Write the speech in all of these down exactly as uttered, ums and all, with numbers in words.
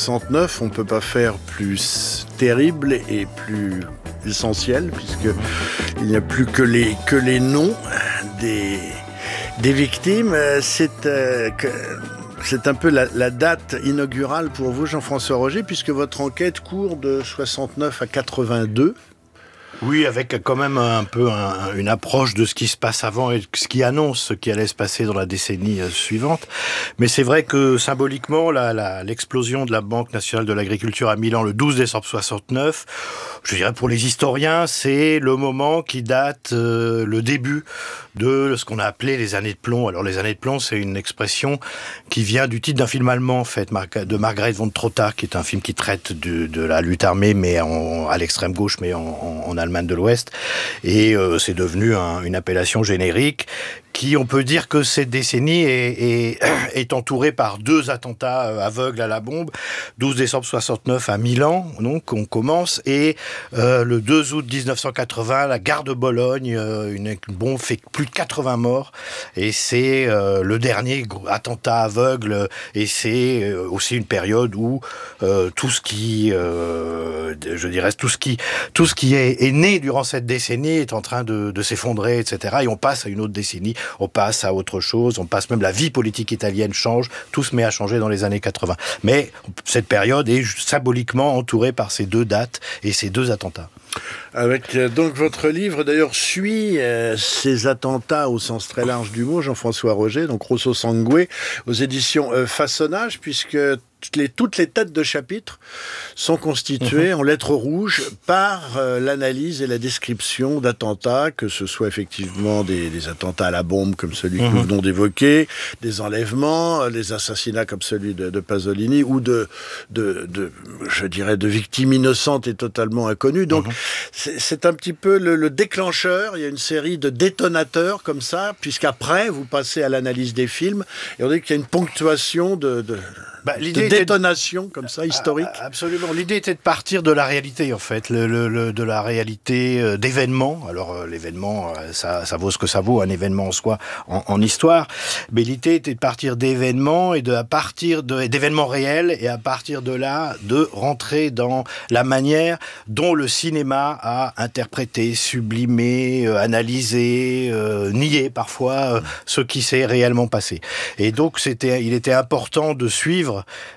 soixante-neuf, on ne peut pas faire plus terrible et plus essentiel, puisqu'il n'y a plus que les, que les noms des, des victimes. C'est, euh, que, c'est un peu la, la date inaugurale pour vous, Jean-François Roger, puisque votre enquête court de soixante-neuf à quatre-vingt-deux. Oui, avec quand même un peu un, une approche de ce qui se passe avant et ce qui annonce ce qui allait se passer dans la décennie suivante. Mais c'est vrai que symboliquement, la, la, l'explosion de la Banque nationale de l'agriculture à Milan le douze décembre soixante-neuf, je dirais pour les historiens, c'est le moment qui date euh, le début de ce qu'on a appelé les années de plomb. Alors les années de plomb, c'est une expression qui vient du titre d'un film allemand en fait, de Margaret von Trotta, qui est un film qui traite de, de la lutte armée, mais en, à l'extrême gauche, mais en, en, en Allemagne de l'Ouest, et euh, c'est devenu un, une appellation générique qui, on peut dire que cette décennie est, est, est entourée par deux attentats aveugles à la bombe, douze décembre soixante-neuf à Milan, donc on commence, et euh, le deux août dix-neuf cent quatre-vingts, la gare de Bologne, euh, une bombe fait plus de quatre-vingts morts, et c'est euh, le dernier attentat aveugle, et c'est euh, aussi une période où euh, tout ce qui, euh, je dirais, tout ce qui, tout ce qui est, est né durant cette décennie est en train de, de s'effondrer, et cetera. Et on passe à une autre décennie. On passe à autre chose, on passe même, la vie politique italienne change, tout se met à changer dans les années quatre-vingts. Mais cette période est symboliquement entourée par ces deux dates et ces deux attentats. Avec euh, donc votre livre d'ailleurs suit euh, ces attentats au sens très large du mot, Jean-François Roger, donc Rosso Sangue, aux éditions euh, Façonnage, puisque les, toutes les têtes de chapitre sont constituées mmh. en lettres rouges par euh, l'analyse et la description d'attentats, que ce soit effectivement des, des attentats à la bombe comme celui mmh. que nous venons d'évoquer, des enlèvements, euh, des assassinats comme celui de, de Pasolini, ou de, de, de, je dirais, de victimes innocentes et totalement inconnues. Donc mmh. c'est, c'est un petit peu le, le déclencheur. Il y a une série de détonateurs comme ça, puisqu'après vous passez à l'analyse des films, et on dit qu'il y a une ponctuation de... de Bah, l'idée de détonation de... comme ça, historique. Absolument. L'idée était de partir de la réalité, en fait, le, le, le, de la réalité euh, d'événements. Alors, euh, l'événement, euh, ça, ça vaut ce que ça vaut, un événement en soi, en, en histoire. Mais l'idée était de partir d'événements et de, à partir de, d'événements réels, et à partir de là, de rentrer dans la manière dont le cinéma a interprété, sublimé, euh, analysé, euh, nié parfois euh, ce qui s'est réellement passé. Et donc, c'était, il était important de suivre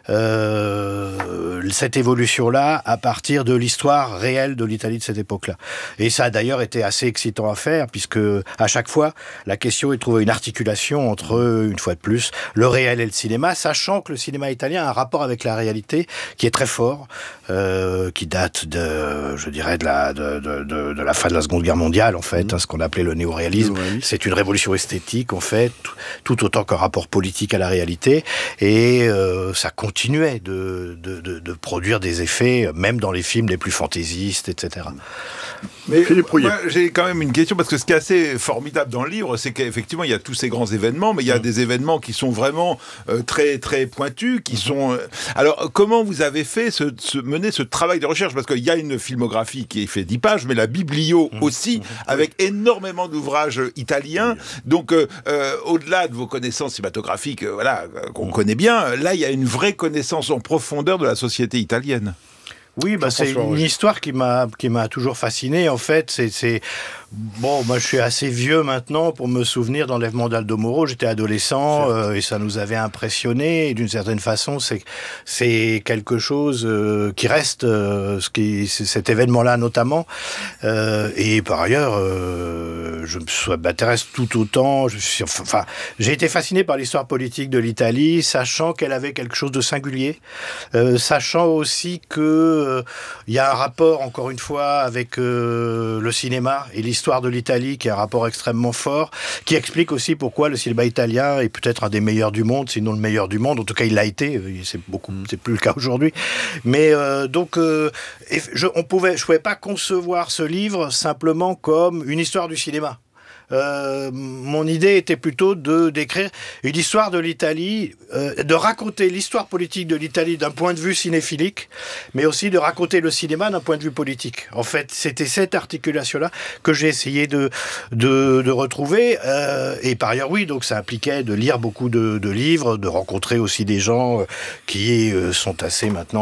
Euh, cette évolution-là à partir de l'histoire réelle de l'Italie de cette époque-là. Et ça a d'ailleurs été assez excitant à faire, puisque à chaque fois, la question est de trouver une articulation entre, une fois de plus, le réel et le cinéma, sachant que le cinéma italien a un rapport avec la réalité qui est très fort, euh, qui date de, je dirais, de la, de, de, de, de la fin de la Seconde Guerre mondiale, en fait, mmh. hein, ce qu'on appelait le néoréalisme. Néo-réalisme. C'est une révolution esthétique, en fait, tout, tout autant qu'un rapport politique à la réalité. Et euh, ça continuait de, de, de, de produire des effets, même dans les films les plus fantaisistes, et cetera. Mais moi, j'ai quand même une question, parce que ce qui est assez formidable dans le livre, c'est qu'effectivement, il y a tous ces grands événements, mais il y a mmh. des événements qui sont vraiment euh, très, très pointus, qui mmh. sont... Euh... Alors, comment vous avez fait ce, ce, mener ce travail de recherche ? Parce qu'il y a une filmographie qui est fait dix pages, mais la biblio mmh. aussi, mmh. avec oui. énormément d'ouvrages italiens. Mmh. Donc, euh, euh, au-delà de vos connaissances cinématographiques, euh, voilà, qu'on mmh. connaît bien, là, il y a une vraie connaissance en profondeur de la société italienne. Oui, bah c'est une histoire qui m'a qui m'a toujours fasciné. En fait, c'est c'est bon. Moi, je suis assez vieux maintenant pour me souvenir d'enlèvement d'Aldo Moro. J'étais adolescent euh, et ça nous avait impressionné. Et d'une certaine façon, c'est c'est quelque chose euh, qui reste. Euh, ce qui c'est cet événement-là notamment. Euh, et par ailleurs, euh, je m'intéresse tout autant. Je suis enfin, j'ai été fasciné par l'histoire politique de l'Italie, sachant qu'elle avait quelque chose de singulier, euh, sachant aussi que il euh, y a un rapport, encore une fois, avec euh, le cinéma et l'histoire de l'Italie, qui est un rapport extrêmement fort, qui explique aussi pourquoi le cinéma italien est peut-être un des meilleurs du monde, sinon le meilleur du monde. En tout cas, il l'a été. C'est beaucoup, c'est plus le cas aujourd'hui. Mais euh, donc, euh, je, on pouvait, je pouvais pas concevoir ce livre simplement comme une histoire du cinéma. Euh, mon idée était plutôt de d'écrire une histoire de l'Italie, euh, de raconter l'histoire politique de l'Italie d'un point de vue cinéphilique, mais aussi de raconter le cinéma d'un point de vue politique. En fait, c'était cette articulation-là que j'ai essayé de de, de retrouver. Euh, et par ailleurs, oui, donc ça impliquait de lire beaucoup de, de livres, de rencontrer aussi des gens qui euh, sont assez maintenant